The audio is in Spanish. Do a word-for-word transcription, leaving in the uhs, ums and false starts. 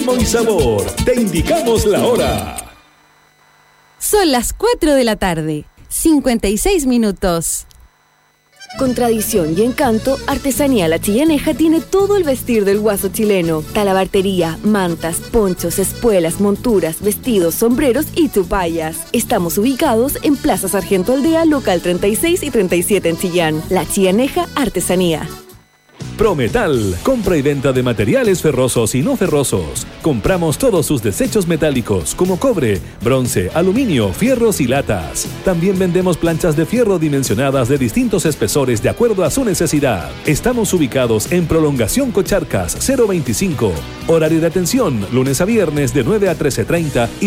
ritmo y sabor. Te indicamos la hora. Son las cuatro de la tarde, cincuenta y seis minutos. Con tradición y encanto, Artesanía La Chilleneja tiene todo el vestir del guaso chileno. Talabartería, mantas, ponchos, espuelas, monturas, vestidos, sombreros y chupallas. Estamos ubicados en Plaza Sargento Aldea, local treinta y seis y treinta y siete en Chillán. La Chilleneja Artesanía. Prometal, compra y venta de materiales ferrosos y no ferrosos. Compramos todos sus desechos metálicos como cobre, bronce, aluminio, fierros y latas. También vendemos planchas de fierro dimensionadas de distintos espesores de acuerdo a su necesidad. Estamos ubicados en Prolongación Cocharcas cero veinticinco. Horario de atención, lunes a viernes de nueve a trece treinta y